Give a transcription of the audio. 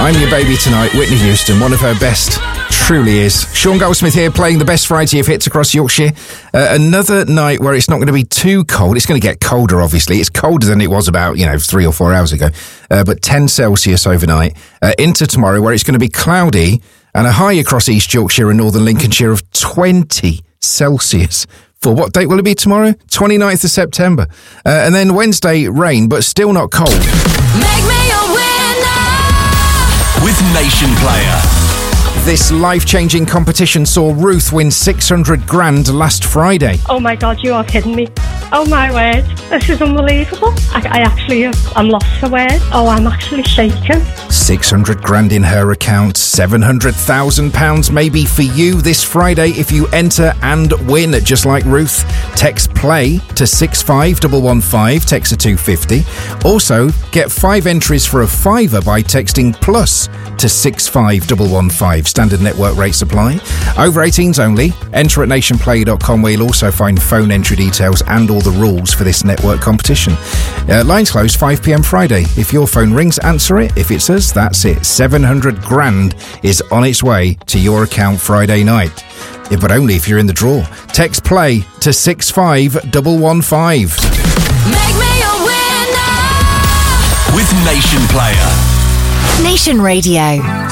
I'm Your Baby Tonight, Whitney Houston, one of her best, truly is. Sean Goldsmith here, playing the best variety of hits across Yorkshire. Another night where it's not going to be too cold. It's going to get colder, obviously. It's colder than it was about, 3 or 4 hours ago. But 10 Celsius overnight. Into tomorrow, where it's going to be cloudy and a high across East Yorkshire and Northern Lincolnshire of 20 Celsius. For what date will it be tomorrow? 29th of September. And then Wednesday, rain, but still not cold. Make me a winner with Nation Player. This life-changing competition saw Ruth win 600 grand last Friday. Oh my God, you are kidding me. Oh my word, this is unbelievable. I'm lost for words. Oh, I'm actually shaken. 600 grand in her account, £700,000 maybe for you this Friday if you enter and win, just like Ruth. Text PLAY to 65115, text to 250. Also, get 5 entries for a £5 by texting PLUS to 65115. Standard network rates apply. Over 18s only. Enter at nationplay.com, where you'll also find phone entry details and all the rules for this network competition. Lines close 5 p.m. Friday. If your phone rings, answer it. If it's us, that's it. 700 grand is on its way to your account Friday night. But only if you're in the draw. Text PLAY to 65115. Make me a winner with Nation Player. Nation Radio.